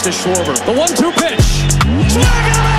to Schwarber. The 1-2 pitch. Swing and a